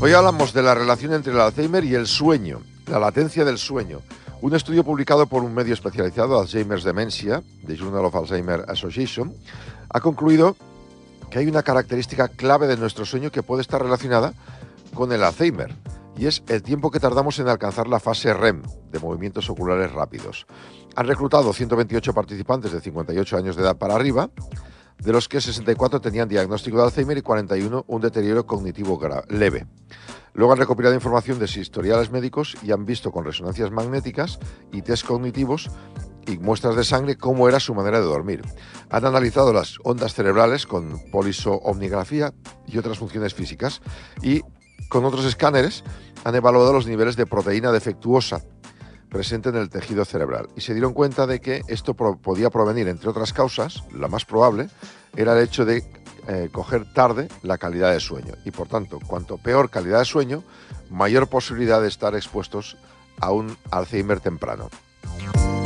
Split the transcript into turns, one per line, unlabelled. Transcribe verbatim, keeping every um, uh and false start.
Hoy hablamos de la relación entre el Alzheimer y el sueño, la latencia del sueño. Un estudio publicado por un medio especializado, Alzheimer's Dementia, The Journal of Alzheimer Association, ha concluido que hay una característica clave de nuestro sueño que puede estar relacionada con el Alzheimer, y es el tiempo que tardamos en alcanzar la fase R E M, de movimientos oculares rápidos. Han reclutado ciento veintiocho participantes de cincuenta y ocho años de edad para arriba, de los que sesenta y cuatro tenían diagnóstico de Alzheimer y cuarenta y uno un deterioro cognitivo leve. Luego han recopilado información de sus historiales médicos y han visto con resonancias magnéticas y test cognitivos y muestras de sangre cómo era su manera de dormir. Han analizado las ondas cerebrales con polisoomnigrafía y otras funciones físicas, y con otros escáneres han evaluado los niveles de proteína defectuosa presente en el tejido cerebral y se dieron cuenta de que esto pro podía provenir, entre otras causas, la más probable era el hecho de eh, coger tarde la calidad de sueño, y por tanto, cuanto peor calidad de sueño, mayor posibilidad de estar expuestos a un Alzheimer temprano.